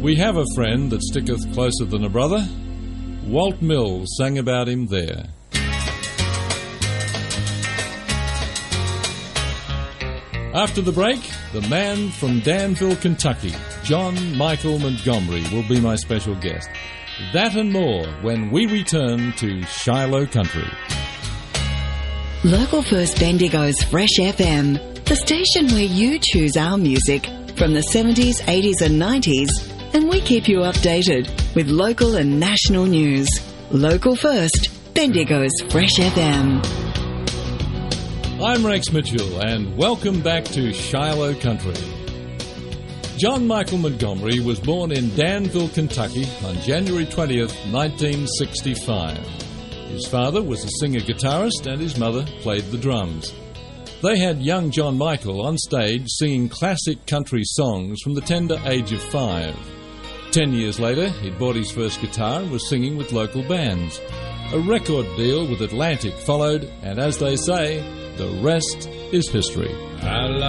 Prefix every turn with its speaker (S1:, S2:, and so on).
S1: We have a friend that sticketh closer than a brother. Walt Mills sang about him there. After the break, the man from Danville, Kentucky, John Michael Montgomery, will be my special guest. That and more when we return to Shiloh Country.
S2: Local First Bendigo's Fresh FM, the station where you choose our music from the 70s, 80s and 90s, and we keep you updated with local and national news. Local First, Bendigo's Fresh FM.
S1: I'm Rex Mitchell, and welcome back to Shiloh Country. John Michael Montgomery was born in Danville, Kentucky on January 20th, 1965. His father was a singer-guitarist and his mother played the drums. They had young John Michael on stage singing classic country songs from the tender age of 5. 10 years later, he'd bought his first guitar and was singing with local bands. A record deal with Atlantic followed, and as they say, the rest is history.